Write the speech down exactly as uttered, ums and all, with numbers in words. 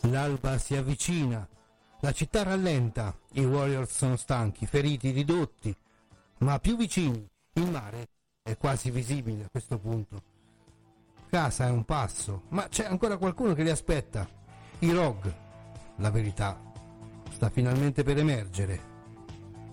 L'alba si avvicina, la città rallenta, i Warriors sono stanchi, feriti, ridotti, ma più vicini. Il mare è quasi visibile a questo punto. Casa è un passo, ma c'è ancora qualcuno che li aspetta. I Rogue. La verità sta finalmente per emergere.